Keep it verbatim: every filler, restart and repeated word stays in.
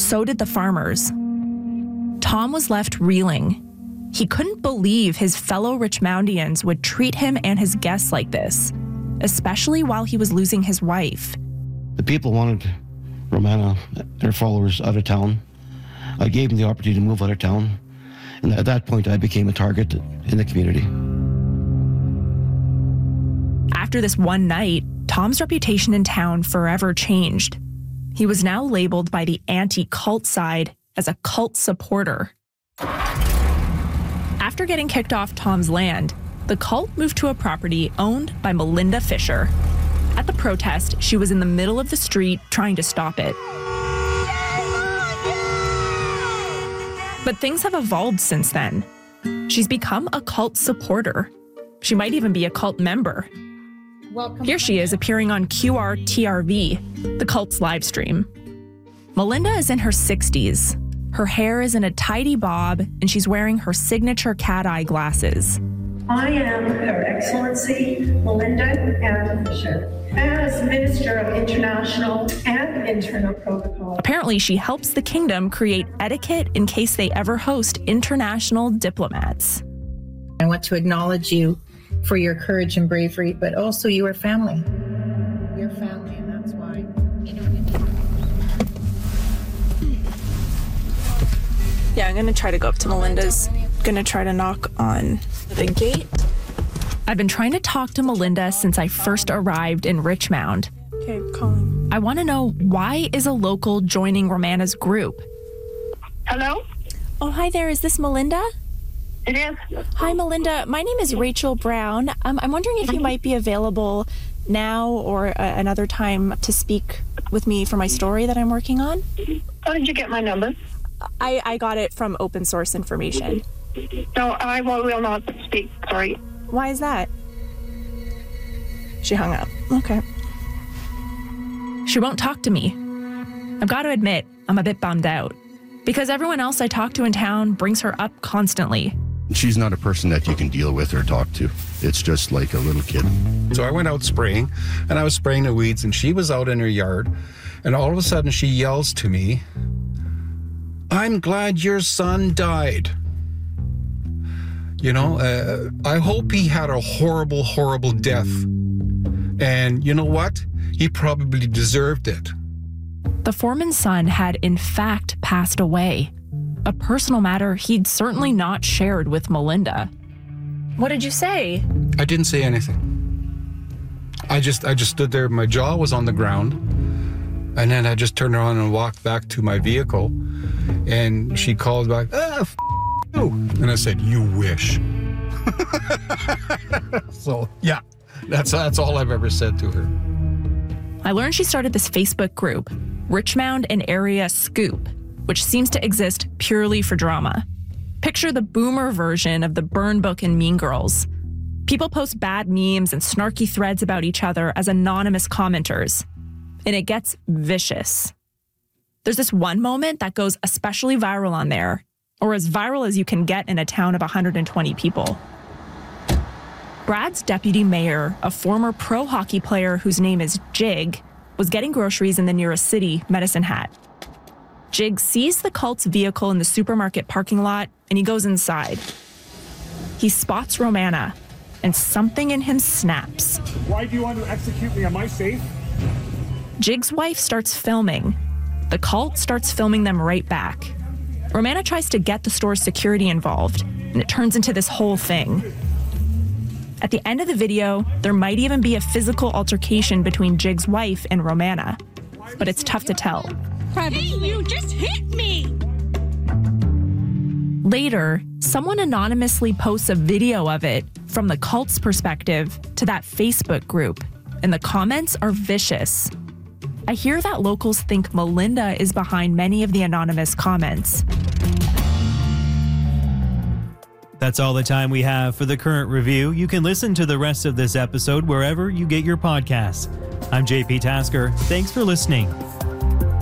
so did the farmers. Tom was left reeling. He couldn't believe his fellow Richmoundians would treat him and his guests like this, especially while he was losing his wife. The people wanted Romana and her followers out of town. I gave them the opportunity to move out of town. And at that point, I became a target in the community. After this one night, Tom's reputation in town forever changed. He was now labeled by the anti-cult side as a cult supporter. After getting kicked off Tom's land, the cult moved to a property owned by Melinda Fisher. At the protest, she was in the middle of the street trying to stop it. But things have evolved since then. She's become a cult supporter. She might even be a cult member. Welcome. Here she is appearing on Q R T R V, the cult's live stream. Melinda is in her sixties. Her hair is in a tidy bob, and she's wearing her signature cat eye glasses. I am Her Excellency Melinda Ann Fisher, as Minister of International and Internal Protocol. Apparently, she helps the kingdom create etiquette in case they ever host international diplomats. I want to acknowledge you for your courage and bravery, but also you are family. You're family, and that's why, you know. Yeah, I'm gonna try to go up to Melinda's. Gonna try to knock on the gate. I've been trying to talk to Melinda since I first arrived in Richmond. Okay, calling. I want to know, why is a local joining Romana's group? Hello? Oh, hi there. Is this Melinda? It is. Hi, Melinda. My name is Rachel Brown. Um, I'm wondering if you might be available now or uh, another time to speak with me for my story that I'm working on. How did you get my number? I, I got it from open source information. No, I will, will not speak. Sorry. Why is that? She hung up. Okay. She won't talk to me. I've got to admit, I'm a bit bummed out. Because everyone else I talk to in town brings her up constantly. She's not a person that you can deal with or talk to. It's just like a little kid. So I went out spraying, and I was spraying the weeds, and she was out in her yard, and all of a sudden she yells to me, "I'm glad your son died." You know, uh, I hope he had a horrible, horrible death. And you know what? He probably deserved it. The foreman's son had, in fact, passed away. A personal matter he'd certainly not shared with Melinda. What did you say? I didn't say anything. I just, I just stood there. My jaw was on the ground. And then I just turned around and walked back to my vehicle. And she called back, "Ah, f*** you." And I said, "You wish." So, yeah, that's, that's all I've ever said to her. I learned she started this Facebook group, Richmond and Area Scoop, which seems to exist purely for drama. Picture the boomer version of the burn book in Mean Girls. People post bad memes and snarky threads about each other as anonymous commenters. And it gets vicious. There's this one moment that goes especially viral on there, or as viral as you can get in a town of one hundred twenty people. Brad's deputy mayor, a former pro hockey player whose name is Jig, was getting groceries in the nearest city, Medicine Hat. Jig sees the cult's vehicle in the supermarket parking lot, and he goes inside. He spots Romana, and something in him snaps. "Why do you want to execute me? Am I safe?" Jig's wife starts filming. The cult starts filming them right back. Romana tries to get the store's security involved, and it turns into this whole thing. At the end of the video, there might even be a physical altercation between Jig's wife and Romana, but it's tough to tell. Hey, you just hit me! Later, someone anonymously posts a video of it from the cult's perspective to that Facebook group, and the comments are vicious. I hear that locals think Melinda is behind many of the anonymous comments. That's all the time we have for the Current Review. You can listen to the rest of this episode wherever you get your podcasts. I'm J P Tasker. Thanks for listening.